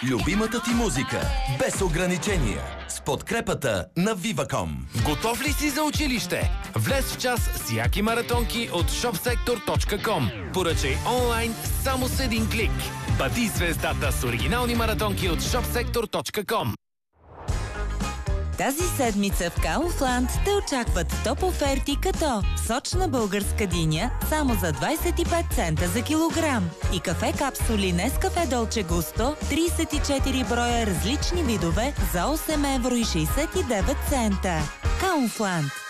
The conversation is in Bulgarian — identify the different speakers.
Speaker 1: Любимата ти музика без ограничения. С подкрепата на Viva.com.
Speaker 2: Готов ли си за училище? Влез в час с яки маратонки от shopsektor.com. Поръчай онлайн само с един клик. Бъди звездата с оригинални маратонки от shopsektor.com.
Speaker 3: Тази седмица в Kaufland те очакват топ оферти като сочна българска диня само за 25 цента за килограм и кафе капсули Нескафе Долче Густо 34 броя различни видове за 8,69 евро. Kaufland.